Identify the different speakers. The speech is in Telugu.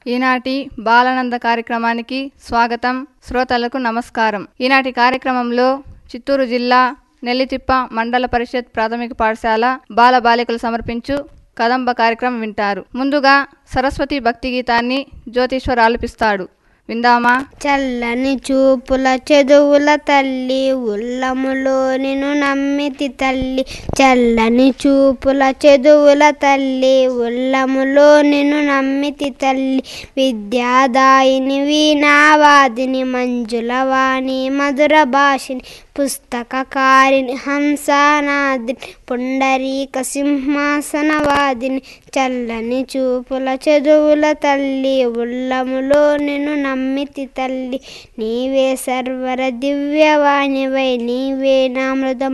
Speaker 1: ఈనాటి బాలానంద కార్యక్రమానికి స్వాగతం. శ్రోతలకు నమస్కారం. ఈనాటి కార్యక్రమంలో చిత్తూరు జిల్లా నెల్లితిప్ప మండల పరిషత్ ప్రాథమిక పాఠశాల బాలబాలికలు సమర్పించు కదంబ కార్యక్రమం వింటారు. ముందుగా సరస్వతి భక్తి గీతాన్ని జ్యోతీశ్వర్ ఆలపిస్తాడు. విందామా?
Speaker 2: చల్లని చూపుల చదువుల తల్లి, ఉల్లములో నిన్ను నమ్మితి తల్లి. చల్లని చూపుల చదువుల తల్లి, ఉల్లములో నిన్ను నమ్మితి తల్లి. విద్యాదాయిని వీణావాదిని, మంజులవాణి మధుర భాషిని, పుస్తకకారిణి హంసానాదిని, పుండరీక సింహాసనవాదిని. చల్లని చూపుల చదువుల తల్లి, ఉల్లములో నిన్ను నమ్మితి తల్లి. నీవే సర్వర దివ్యవాణివై, నీవే నామృతం